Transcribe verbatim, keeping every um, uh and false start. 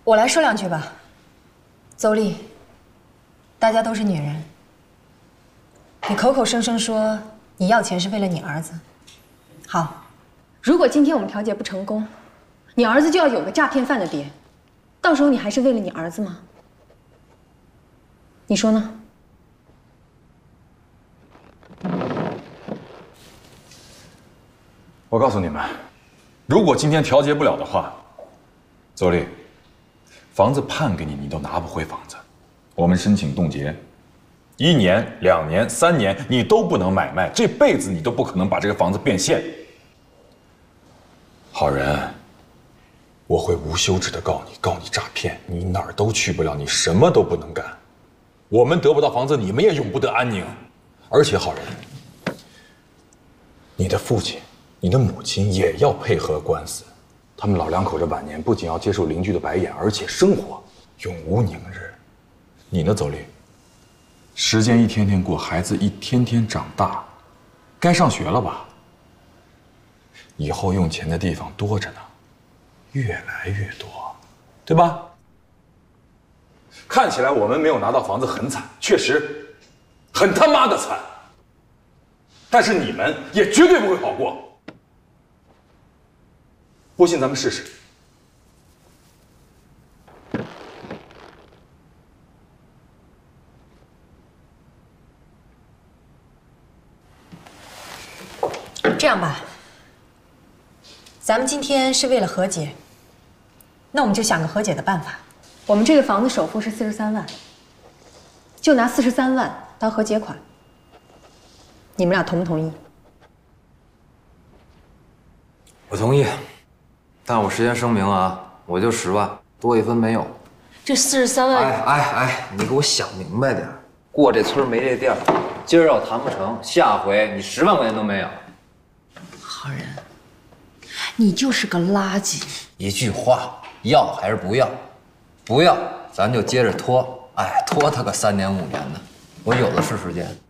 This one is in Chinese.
我来说两句吧。邹丽，大家都是女人，你口口声声说你要钱是为了你儿子，好，如果今天我们调解不成功，你儿子就要有个诈骗犯的爹，到时候你还是为了你儿子吗？你说呢？ 我告诉你们，如果今天调解不了的话，邹丽，房子判给你，你都拿不回房子。我们申请冻结，一年、两年、三年，你都不能买卖，这辈子你都不可能把这个房子变现。好人，我会无休止的告你，告你诈骗，你哪儿都去不了，你什么都不能干。我们得不到房子，你们也永不得安宁。而且，好人，你的父亲、你的母亲也要配合官司。他们老两口这晚年不仅要接受邻居的白眼，而且生活永无宁日。你呢，邹丽？时间一天天过，孩子一天天长大，该上学了吧？以后用钱的地方多着呢，越来越多，对吧？看起来我们没有拿到房子很惨，确实很他妈的惨，但是你们也绝对不会好过。不信咱们试试。 这样吧，咱们今天是为了和解，那我们就想个和解的办法。我们这个房子首付是四十三万，就拿四十三万当和解款。你们俩同不同意？ 我同意，但我事先声明啊，我就十万，多一分没有。 这四十三万， 哎哎哎，你给我想明白点，过这村没这店，今儿要谈不成，下回你十万块钱都没有。 好人，你就是个垃圾。 一句话，要还是不要？不要，咱就接着拖，哎，拖他个三年五年的，我有的是时间。